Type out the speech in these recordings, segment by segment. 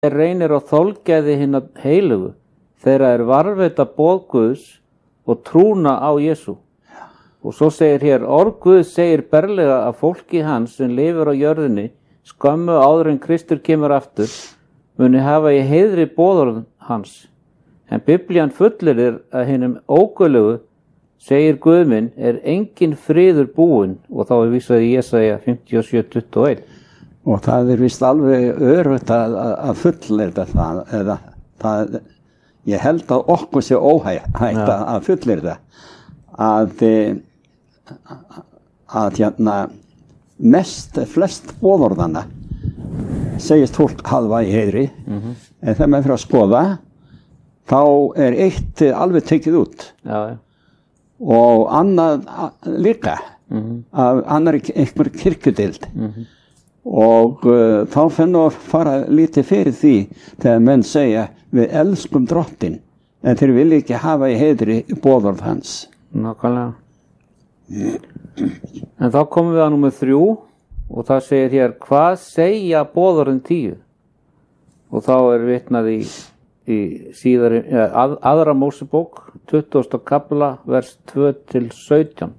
reynir á þolgæði hinna heilugu þegar varðveita boð Guðs og trúna á Jesú. Og svo segir hér, orð Guðs segir berlega að fólki hans sem lifir á jörðinni skömmu áður en Kristur kemur aftur muni hafa í heiðri boðorð hans. En Biblían fullyrir að hinum óguðlegu, segir Guð minn, engin friður búinn, og þá vísað í Jesaja 57:21. Og það víst alveg örugt að fullyrða það, eða það, ég held að okkur sé óhætt að fullyrða að flest boðorðana segist fólk hafa í heiðri, en þegar maður fyrir að skoða, þá eitt alveg tekið út. Já. Og annað líka, af annari einhver kirkjudeild. Og þá fennu að fara lítið fyrir því þegar menn segja við elskum drottinn, en þeir vilja ekki hafa í heiðri boðorð hans. Nákvæmlega. En þá komum við að númer 3 og það segir hér, hvað segja boðorðin 10? Og þá vitnað í síðari, aðra Mósebók, 20. kafla, vers 2-17.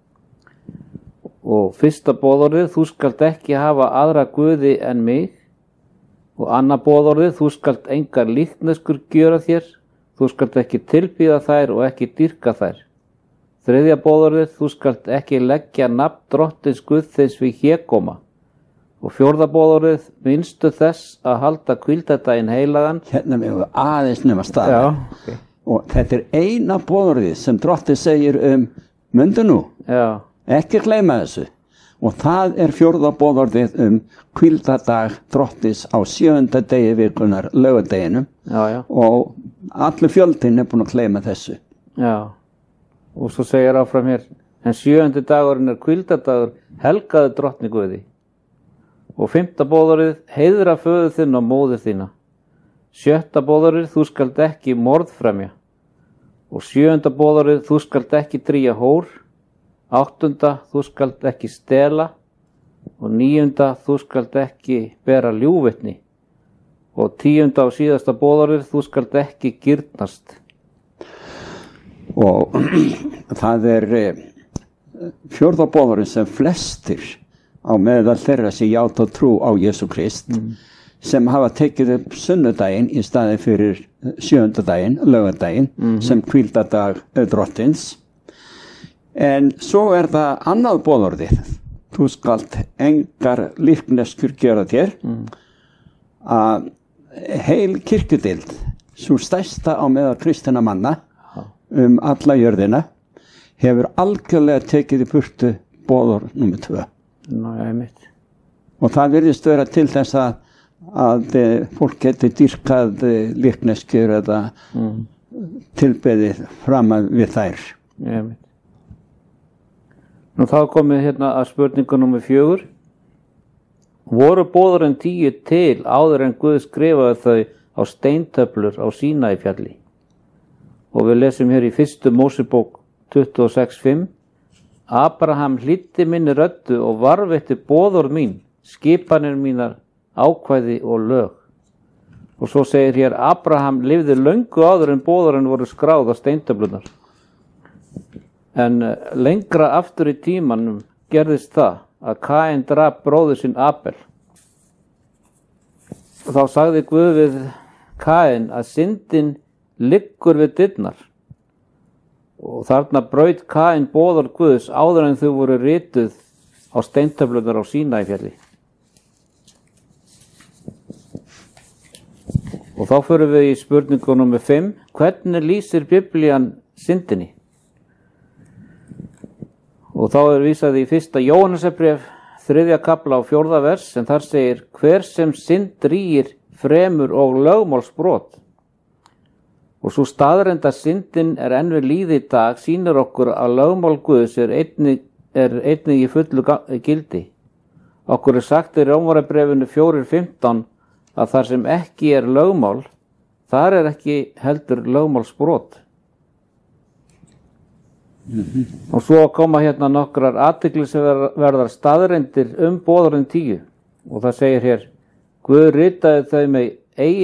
Og fyrsta boðorðið, þú skalt ekki hafa aðra guði en mig. Og annað boðorðið, þú skalt engar líkneskur gjöra þér. Þú skalt ekki tilbýða þær og ekki dýrka þær. Þriðja boðorðið, þú skalt ekki leggja nafn drottins Guðs við hégóma. Og fjórða boðorðið, minnstu þess að halda hvíldardaginn heilagan. Hérna við aðeins nema stað. Já, okay. Og þetta eina boðorðið sem drottið segir mundu nú. Já. Ekki gleyma þessu. Og það fjórða boðorðið hvíldardag drottis á 7. degi vikunar, laugardeginum. Já. Og allur fjöldinn búinn að gleyma þessu. Já. Og svo segir áfram hér, en 7. dagurinn hvíldardagur, helgaðu drottni Guði. Og 5. boðorðið, heiðra föður þinn og móður þína. 7. boðorðið, þú skalt ekki morð fremja. Og 7. boðorðið, þú skalt ekki drýja hór. 8. þú skalt ekki stela. Og 9. þú skalt ekki bera ljúgvitni. Og 10. og síðasta boðorðið, þú skalt ekki girnast. Og það fjórða boðorðið sem flestir á meðal þeirra sem játa trú á Jesú Krist, sem hafa tekið upp sunnudaginn í staði fyrir 7. daginn, laugardaginn, sem hvíldardag drottins. En svo það annað boðorðið, þú skalt engar líkneskur gera þér, að heil kirkjudeild, svo stærsta á meðal kristinna manna, alla jörðina, hefur algjörlega tekið í burtu boðorð númer 2. Ná, já, mitt. Og það virðist vera til þess að fólk geti dýrkað líkneskjur eða tilbeðið fram við þær. Já, mitt. Nú þá komið hérna að spurningu númer 4. Voru boðorðin 10 til áður en Guð skrifaði þau á steintöflur á Sínaífjalli? Og við lesum hér í 1. Mósebók 26:5. Abraham hlýddi minni röddu og varðveitti boðorð mín, skipanir mínar, ákvæði og lög. Og svo segir hér, Abraham lifði löngu áður en boðorðin voru skráð á steintöflunar. En lengra aftur í tímanum gerðist það að Kain drap bróður sinn Abel. Og þá sagði Guð við Kain að syndin liggur við dyrnar. Og þarna braut Kain boðorð Guðs áður en þau voru rituð á steintöflunar á Sínaífjalli. Og þá förum við í spurningu númer 5. Hvernig lýsir Biblían syndinni? Og þá vísað í 1. Jóhannesarbréf, 3. kafla á 4. vers, en þar segir, hver sem synd drýgir fremur og lögmálsbrot. Og svo staðreynd að syndin enn við lýði í dag sýnir okkur að lögmál Guðs einnig í fullu gildi. Okkur sagt í Rómarbréfinu 4:15 að þar sem ekki lögmál, þar ekki heldur lögmálsbrot. Og svo koma hérna nokkrar athyglisverðar staðreyndir boðorðin 10. Og það segir hér, Guð ritaði þau með eigin